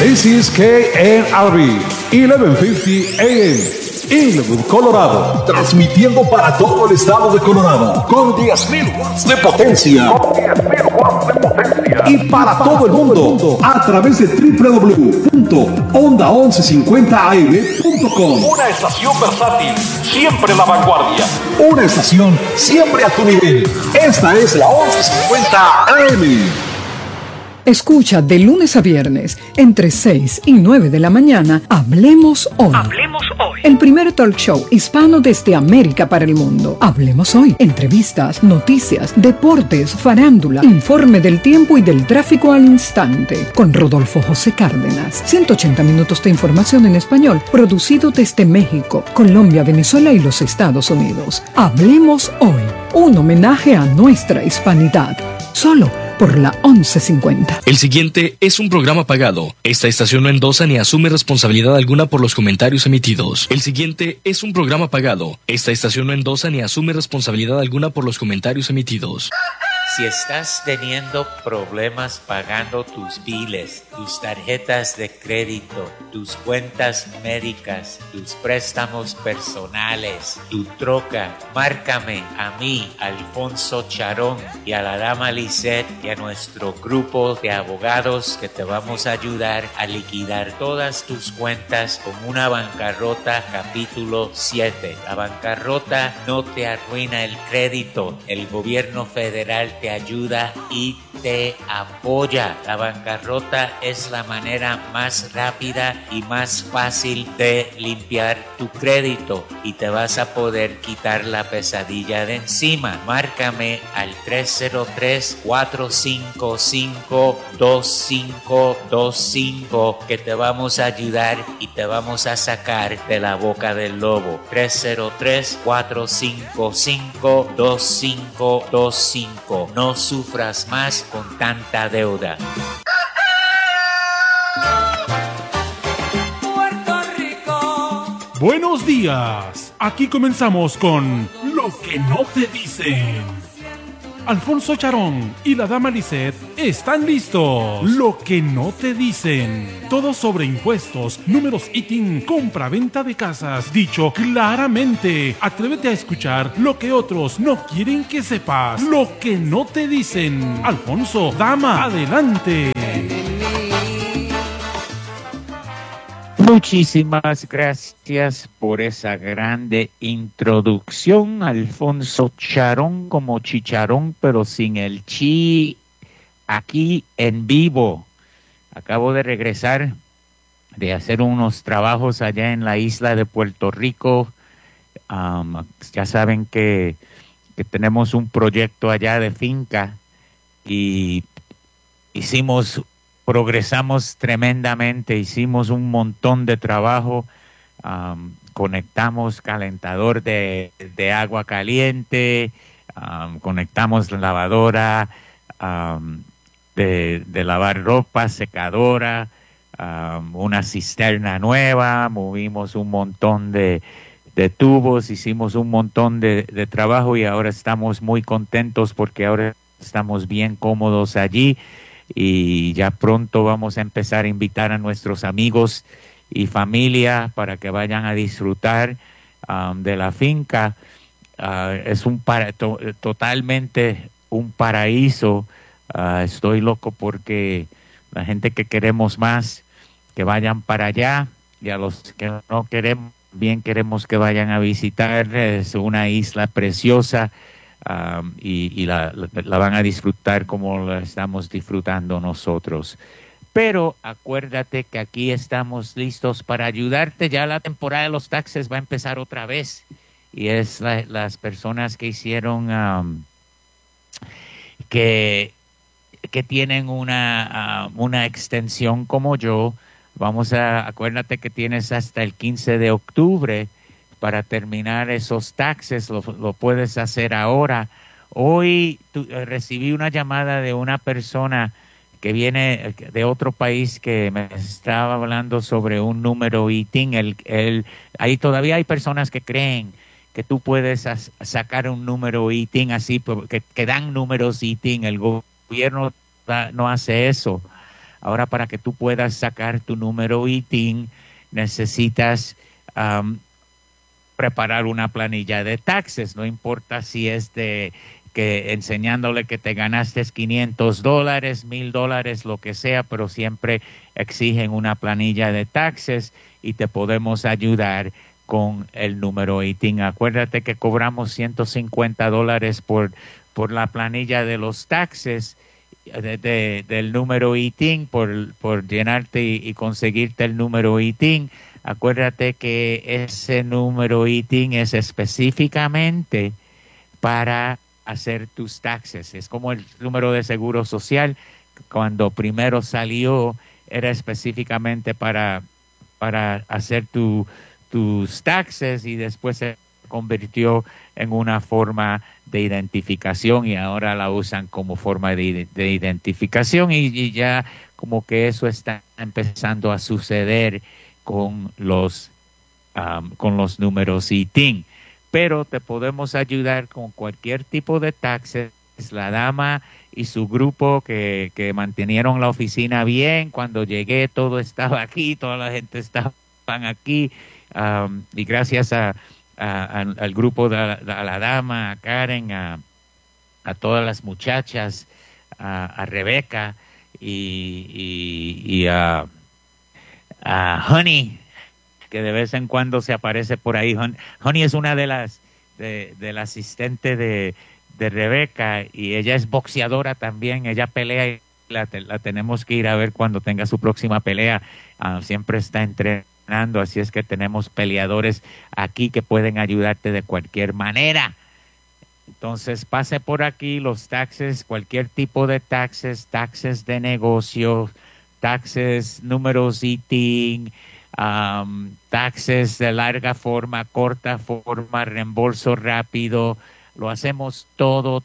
This is KNRB 1150 AM, Inglewood, Colorado. Transmitiendo para todo el estado de Colorado con 10.000 watts de potencia. Y para todo el mundo a través de www.onda1150am.com. Una estación versátil, siempre la vanguardia. Una estación siempre a tu nivel. Esta es la 1150 AM. Escucha de lunes a viernes, entre 6 y 9 de la mañana, Hablemos Hoy. Hablemos Hoy. El primer talk show hispano desde América para el mundo. Hablemos Hoy. Entrevistas, noticias, deportes, farándula, informe del tiempo y del tráfico al instante. Con Rodolfo José Cárdenas. 180 minutos de información en español, producido desde México, Colombia, Venezuela y los Estados Unidos. Hablemos Hoy. Un homenaje a nuestra hispanidad. Solo por la 1150. El siguiente es un programa pagado. Esta estación no endosa ni asume responsabilidad alguna por los comentarios emitidos. El siguiente es un programa pagado. Esta estación no endosa ni asume responsabilidad alguna por los comentarios emitidos. Si estás teniendo problemas pagando tus biles, tus tarjetas de crédito, tus cuentas médicas, tus préstamos personales, tu troca, márcame a mí, Alfonso Charón, y a la dama Lisette y a nuestro grupo de abogados que te vamos a ayudar a liquidar todas tus cuentas con una bancarrota capítulo 7. La bancarrota no te arruina el crédito. El gobierno federal te ayuda y te apoya. La bancarrota es la manera más rápida y más fácil de limpiar tu crédito y te vas a poder quitar la pesadilla de encima. Márcame al 303-455-2525 que te vamos a ayudar y te vamos a sacar de la boca del lobo. 303-455-2525. No sufras más con tanta deuda. Puerto Rico. Buenos días. Aquí comenzamos con Lo que no te dicen. Alfonso Charón y la dama Lisette están listos. Lo que no te dicen. Todo sobre impuestos, números ITIN, compra-venta de casas. Dicho claramente. Atrévete a escuchar lo que otros no quieren que sepas. Lo que no te dicen. Alfonso, dama, adelante. Muchísimas gracias por esa grande introducción, Alfonso Charón, como chicharón, pero sin el chi, aquí en vivo. Acabo de regresar de hacer unos trabajos allá en la isla de Puerto Rico. Ya saben que tenemos un proyecto allá de finca y progresamos tremendamente, hicimos un montón de trabajo, conectamos calentador de agua caliente, conectamos lavadora de lavar ropa, secadora, una cisterna nueva, movimos un montón de tubos, hicimos un montón de trabajo y ahora estamos muy contentos porque ahora estamos bien cómodos allí. Y ya pronto vamos a empezar a invitar a nuestros amigos y familia para que vayan a disfrutar de la finca. Es totalmente un paraíso. Estoy loco porque la gente que queremos más, que vayan para allá, y a los que no queremos, bien queremos que vayan a visitar. Es una isla preciosa. Y la van a disfrutar como la estamos disfrutando nosotros. Pero acuérdate que aquí estamos listos para ayudarte. Ya la temporada de los taxes va a empezar otra vez. Y es las personas que hicieron, que tienen una extensión como yo. Acuérdate que tienes hasta el 15 de octubre para terminar esos taxes. Lo puedes hacer ahora. Hoy recibí una llamada de una persona que viene de otro país que me estaba hablando sobre un número ITIN. Ahí todavía hay personas que creen que tú puedes sacar un número ITIN así, que dan números ITIN. El gobierno no hace eso. Ahora, para que tú puedas sacar tu número ITIN, necesitas preparar una planilla de taxes. No importa si es de que enseñándole que te ganaste $500, $1,000, lo que sea, pero siempre exigen una planilla de taxes y te podemos ayudar con el número ITIN. Acuérdate que cobramos $150 por la planilla de los taxes del número ITIN, por llenarte y conseguirte el número ITIN. Acuérdate que ese número ITIN es específicamente para hacer tus taxes. Es como el número de seguro social. Cuando primero salió, era específicamente para hacer tus taxes, y después se convirtió en una forma de identificación, y ahora la usan como forma de identificación, y ya como que eso está empezando a suceder con los números ITIN. Pero te podemos ayudar con cualquier tipo de taxes. La dama y su grupo que mantenieron la oficina bien. Cuando llegué, todo estaba aquí, toda la gente estaba aquí, y gracias al grupo de la dama, a Karen, a todas las muchachas, a Rebeca y a Honey, que de vez en cuando se aparece por ahí. Honey es una de las asistentes de Rebeca, y ella es boxeadora también. Ella pelea y la tenemos que ir a ver cuando tenga su próxima pelea. Siempre está entrenando, así es que tenemos peleadores aquí que pueden ayudarte de cualquier manera. Entonces pase por aquí. Los taxes, cualquier tipo de taxes de negocio, taxes, números ITIN, taxes de larga forma, corta forma, reembolso rápido. Lo hacemos todo.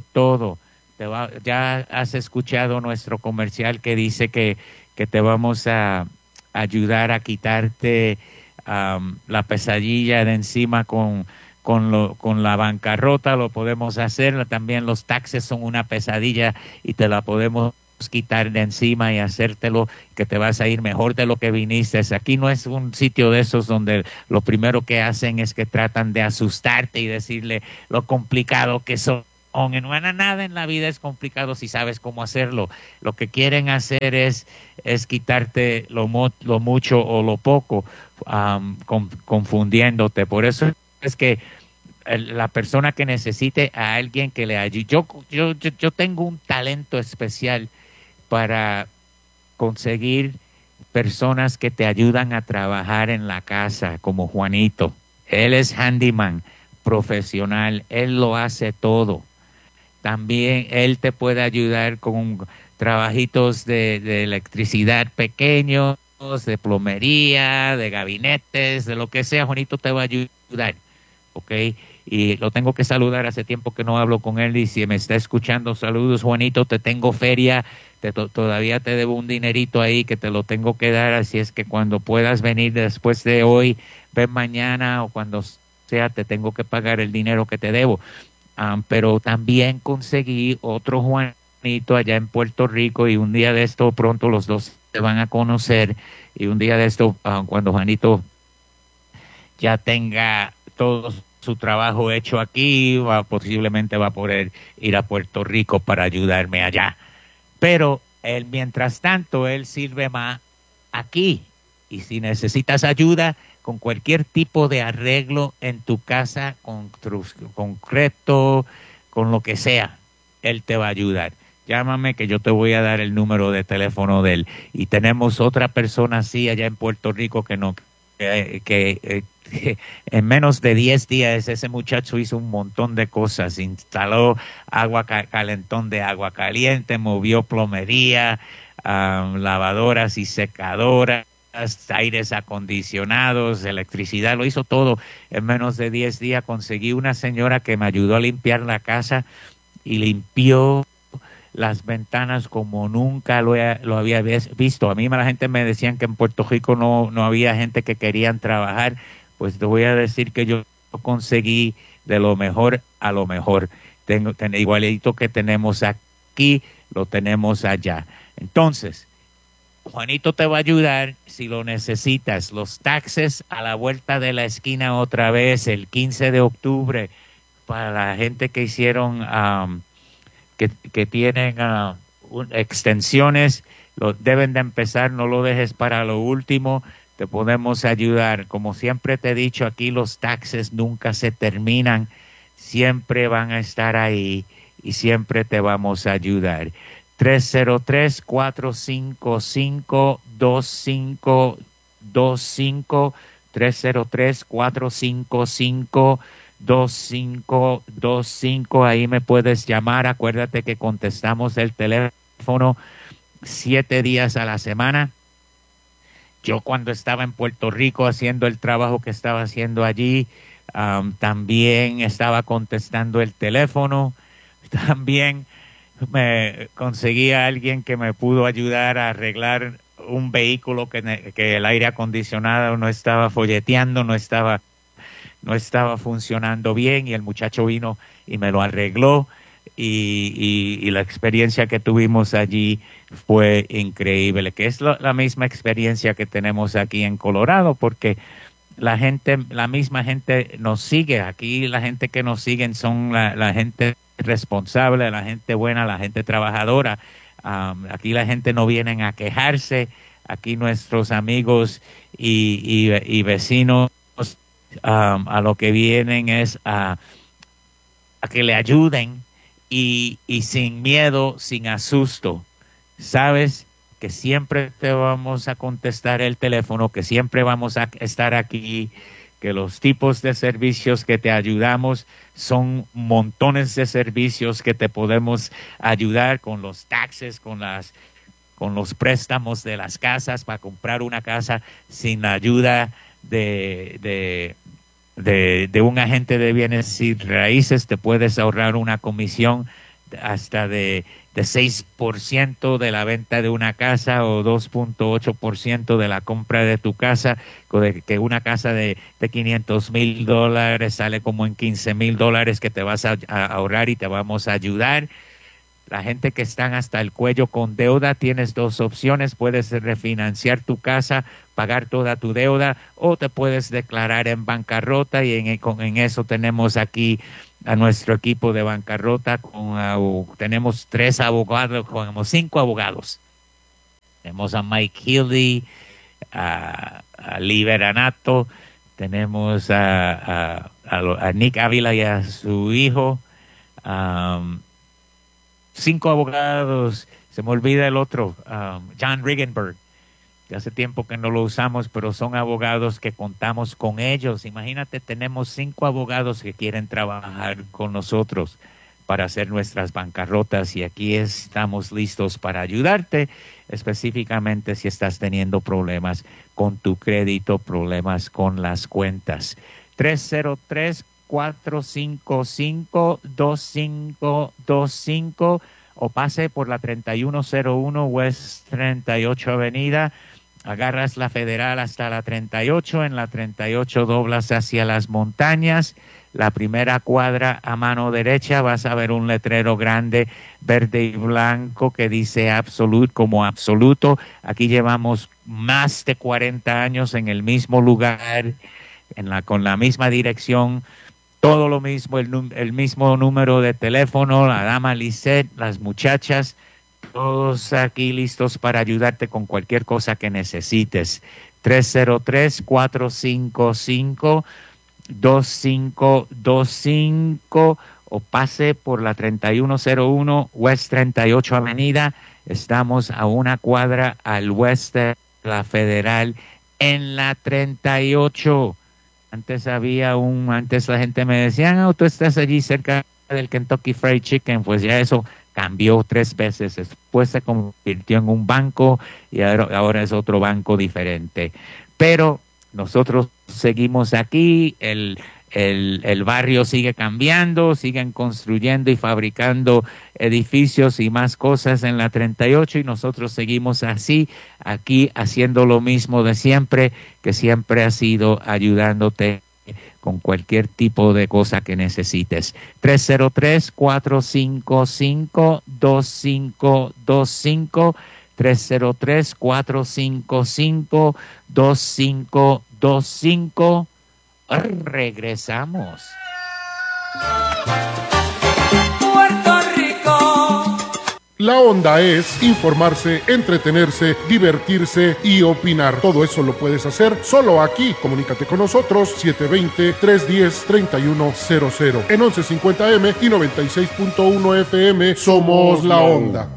Ya has escuchado nuestro comercial que dice que te vamos a ayudar a quitarte la pesadilla de encima con la bancarrota. Lo podemos hacer. También los taxes son una pesadilla y te la podemos quitar de encima y hacértelo que te vas a ir mejor de lo que viniste. Aquí no es un sitio de esos donde lo primero que hacen es que tratan de asustarte y decirle lo complicado que son. Y no era nada en la vida es complicado si sabes cómo hacerlo. Lo que quieren hacer es quitarte lo mucho o lo poco, confundiéndote. Por eso es que la persona que necesite a alguien que le ayude. Yo tengo un talento especial para conseguir personas que te ayudan a trabajar en la casa, como Juanito. Él es handyman profesional, él lo hace todo. También él te puede ayudar con trabajitos de electricidad pequeños, de plomería, de gabinetes, de lo que sea. Juanito te va a ayudar, ¿ok? Y lo tengo que saludar, hace tiempo que no hablo con él, y si me está escuchando, saludos Juanito, te tengo feria, todavía te debo un dinerito ahí que te lo tengo que dar, así es que cuando puedas venir después de hoy, ven mañana o cuando sea, te tengo que pagar el dinero que te debo. Pero también conseguí otro Juanito allá en Puerto Rico, y un día de esto pronto los dos se van a conocer, y un día de esto cuando Juanito ya tenga todo su trabajo hecho aquí, posiblemente va a poder ir a Puerto Rico para ayudarme allá. Pero él, mientras tanto, él sirve más aquí. Y si necesitas ayuda con cualquier tipo de arreglo en tu casa, con concreto, con lo que sea, él te va a ayudar. Llámame que yo te voy a dar el número de teléfono de él. Y tenemos otra persona así allá en Puerto Rico que en menos de 10 días ese muchacho hizo un montón de cosas. Instaló calentón de agua caliente, movió plomería, lavadoras y secadoras, aires acondicionados, electricidad, lo hizo todo en menos de 10 días. Conseguí una señora que me ayudó a limpiar la casa y limpió las ventanas como nunca lo había visto. A mí la gente me decían que en Puerto Rico no había gente que querían trabajar. Pues te voy a decir que yo conseguí de lo mejor a lo mejor. Igualito que tenemos aquí, lo tenemos allá. Entonces, Juanito te va a ayudar si lo necesitas. Los taxes a la vuelta de la esquina otra vez, el 15 de octubre, para la gente que hicieron, que tienen extensiones, deben de empezar, no lo dejes para lo último, te podemos ayudar. Como siempre te he dicho, aquí los taxes nunca se terminan, siempre van a estar ahí y siempre te vamos a ayudar. 303-455-2525, 303-455-2525, ahí me puedes llamar. Acuérdate que contestamos el teléfono 7 días a la semana. Yo cuando estaba en Puerto Rico haciendo el trabajo que estaba haciendo allí, también estaba contestando el teléfono. También me conseguí a alguien que me pudo ayudar a arreglar un vehículo que el aire acondicionado no estaba folleteando, no estaba funcionando bien, y el muchacho vino y me lo arregló, y la experiencia que tuvimos allí fue increíble, que es la misma experiencia que tenemos aquí en Colorado, porque la misma gente nos sigue. Aquí la gente que nos siguen son la gente responsable, la gente buena, la gente trabajadora. Aquí la gente no viene a quejarse. Aquí nuestros amigos y vecinos a lo que vienen es a que le ayuden, y sin miedo, sin asusto. Sabes que siempre te vamos a contestar el teléfono, que siempre vamos a estar aquí, que los tipos de servicios que te ayudamos son montones de servicios que te podemos ayudar con los taxes, con los préstamos de las casas, para comprar una casa sin la ayuda de un agente de bienes y raíces. Te puedes ahorrar una comisión hasta de 6% de la venta de una casa, o 2.8% de la compra de tu casa, que una casa de $500,000 sale como en $15,000 que te vas a ahorrar, y te vamos a ayudar. La gente que están hasta el cuello con deuda, tienes dos opciones: puedes refinanciar tu casa, pagar toda tu deuda, o te puedes declarar en bancarrota, y en eso tenemos aquí a nuestro equipo de bancarrota. Tenemos 3 abogados, tenemos 5 abogados. Tenemos a Mike Healy, a Lee Veranato, tenemos a Nick Ávila y a su hijo. 5 abogados, se me olvida el otro, John Regenberg, que hace tiempo que no lo usamos, pero son abogados que contamos con ellos. Imagínate, tenemos 5 abogados que quieren trabajar con nosotros para hacer nuestras bancarrotas, y aquí estamos listos para ayudarte, específicamente si estás teniendo problemas con tu crédito, problemas con las cuentas. 303-455-2525, o pase por la 3101 West 38 Avenida. Agarras la Federal hasta la 38, en la 38 doblas hacia las montañas. La primera cuadra a mano derecha vas a ver un letrero grande, verde y blanco, que dice Absolute, como absoluto. Aquí llevamos más de 40 años en el mismo lugar, con la misma dirección, todo lo mismo, el mismo número de teléfono, la dama Lisette, las muchachas, todos aquí listos para ayudarte con cualquier cosa que necesites. 303-455-2525, o pase por la 3101 West 38 Avenida. Estamos a una cuadra al oeste de la Federal, en la 38. Antes la gente me decía, tú estás allí cerca del Kentucky Fried Chicken. Pues ya eso cambió 3 veces. Después se convirtió en un banco, y ahora es otro banco diferente. Pero nosotros seguimos aquí, el barrio sigue cambiando, siguen construyendo y fabricando edificios y más cosas en la 38, y nosotros seguimos así, aquí haciendo lo mismo de siempre, que siempre ha sido ayudándote con cualquier tipo de cosa que necesites. 303-455-2525, 303-455-2525. Regresamos. Puerto Rico. La onda es informarse, entretenerse, divertirse y opinar. Todo eso lo puedes hacer solo aquí. Comunícate con nosotros 720-310-3100 en 1150M y 96.1 FM. Somos la onda.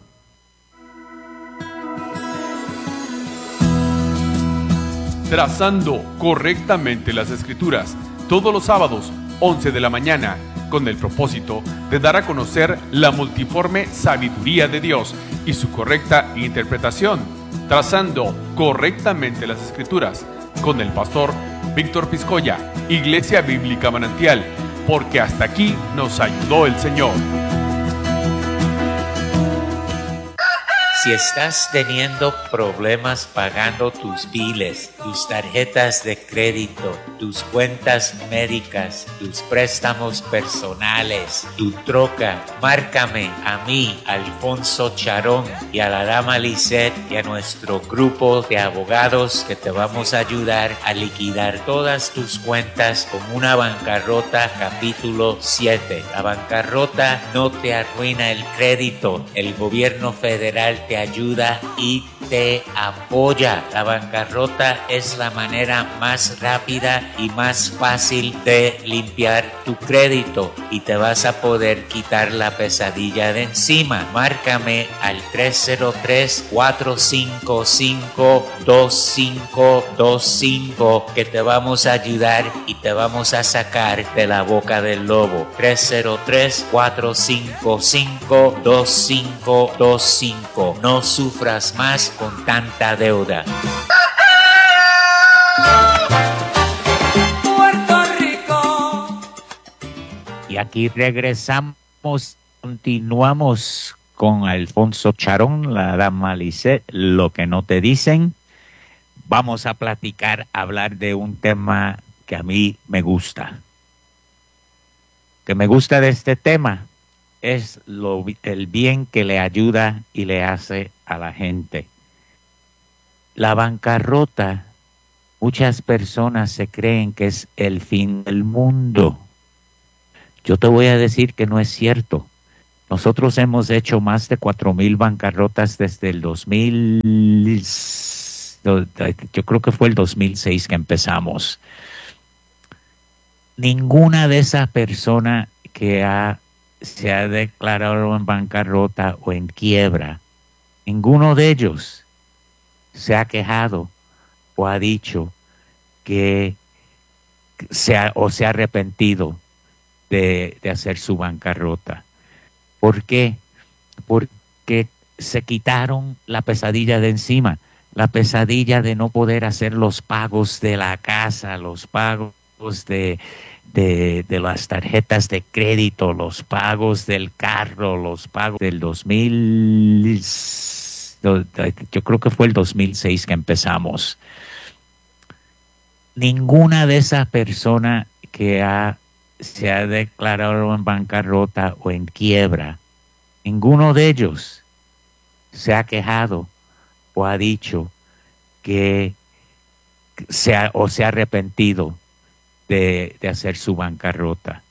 Trazando correctamente las escrituras, todos los sábados, 11 de la mañana, con el propósito de dar a conocer la multiforme sabiduría de Dios y su correcta interpretación. Trazando correctamente las escrituras, con el pastor Víctor Piscoya, Iglesia Bíblica Manantial, porque hasta aquí nos ayudó el Señor. Si estás teniendo problemas pagando tus biles, tus tarjetas de crédito, tus cuentas médicas, tus préstamos personales, tu troca, márcame a mí, Alfonso Charón, y a la dama Lisette y a nuestro grupo de abogados que te vamos a ayudar a liquidar todas tus cuentas con una bancarrota capítulo 7. La bancarrota no te arruina el crédito. El gobierno federal te ayuda y te apoya. La bancarrota es la manera más rápida y más fácil de limpiar tu crédito y te vas a poder quitar la pesadilla de encima. Márcame al 303-455-2525 que te vamos a ayudar y te vamos a sacar de la boca del lobo. 303-455-2525. No sufras más con tanta deuda. Puerto Rico. Y aquí regresamos, continuamos con Alfonso Charón, la dama Lisette, lo que no te dicen. Vamos a hablar de un tema que a mí me gusta. Que me gusta de este tema es el bien que le ayuda y le hace a la gente. La bancarrota, muchas personas se creen que es el fin del mundo. Yo te voy a decir que no es cierto. Nosotros hemos hecho más de 4,000 bancarrotas desde el 2000, yo creo que fue el 2006 que empezamos. Ninguna de esas personas que se ha declarado en bancarrota o en quiebra, ninguno de ellos se ha quejado o ha dicho que se ha arrepentido de hacer su bancarrota. ¿Por qué? Porque se quitaron la pesadilla de encima, la pesadilla de no poder hacer los pagos de la casa, los pagos de las tarjetas de crédito, los pagos del carro, los pagos del 2000, yo creo que fue el 2006 que empezamos. Ninguna de esas personas que se ha declarado en bancarrota o en quiebra, ninguno de ellos se ha quejado o ha dicho que se ha arrepentido de hacer su bancarrota.